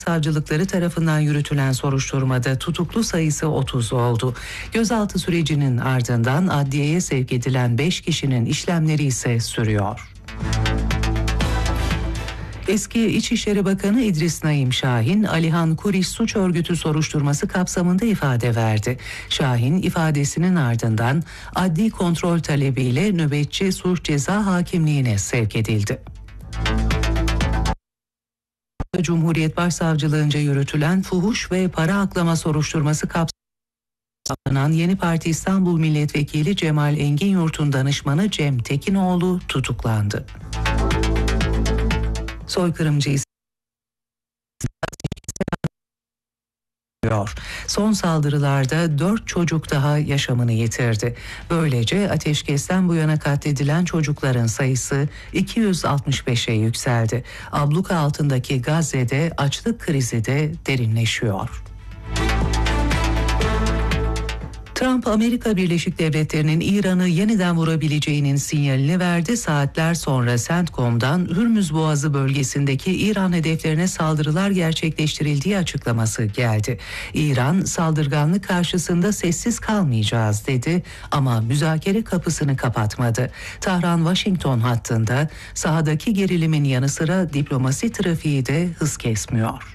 savcılıkları tarafından yürütülen soruşturmada tutuklu sayısı 30 oldu. Gözaltı sürecinin ardından adliyeye sevk edilen 5 kişinin işlemleri ise sürüyor. Eski İçişleri Bakanı İdris Naim Şahin, Alihan Kuriş suç örgütü soruşturması kapsamında ifade verdi. Şahin ifadesinin ardından adli kontrol talebiyle nöbetçi suç ceza hakimliğine sevk edildi. Cumhuriyet Başsavcılığınca yürütülen fuhuş ve para aklama soruşturması kapsamında Yeni Parti İstanbul Milletvekili Cemal Enginyurt'un danışmanı Cem Tekinoğlu tutuklandı. Soykırımcı son saldırılarda 4 çocuk daha yaşamını yitirdi. Böylece ateşkesten bu yana katledilen çocukların sayısı 265'e yükseldi. Abluka altındaki Gazze'de açlık krizi de derinleşiyor. Trump, Amerika Birleşik Devletleri'nin İran'ı yeniden vurabileceğinin sinyalini verdi. Saatler sonra CENTCOM'dan Hürmüz Boğazı bölgesindeki İran hedeflerine saldırılar gerçekleştirildiği açıklaması geldi. İran, saldırganlık karşısında sessiz kalmayacağız dedi ama müzakere kapısını kapatmadı. Tahran-Washington hattında sahadaki gerilimin yanı sıra diplomasi trafiği de hız kesmiyor.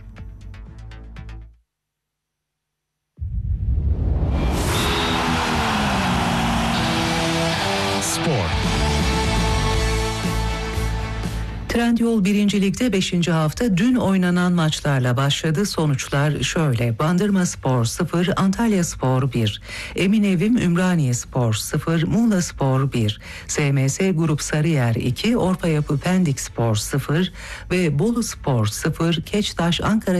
Trendyol 1. Lig'de 5. hafta dün oynanan maçlarla başladı. Sonuçlar şöyle: Bandırmaspor 0, Antalyaspor 1, Eminevim Ümraniyespor 0, Muğlaspor 1, SMS Grup Sarıyer 2, Orpayapı Pendikspor 0 ve Boluspor 0, Keçtaş Ankara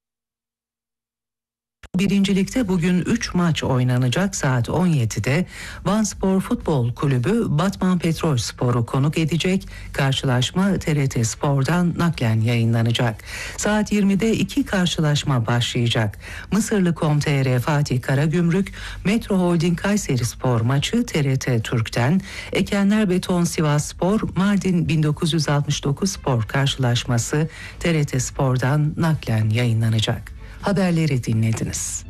1. Lig'de bugün 3 maç oynanacak. Saat 17'de Vanspor Futbol Kulübü Batman Petrolspor'u konuk edecek. Karşılaşma TRT Spor'dan naklen yayınlanacak. Saat 20'de 2 karşılaşma başlayacak. Mısırlı.com.tr Fatih Karagümrük, Metro Holding Kayserispor maçı TRT Türk'ten, Ekenler Beton Sivasspor, Mardin 1969 Spor karşılaşması TRT Spor'dan naklen yayınlanacak. Haberleri dinlediniz.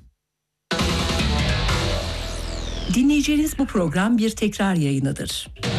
Dinleyeceğiniz bu program bir tekrar yayınıdır.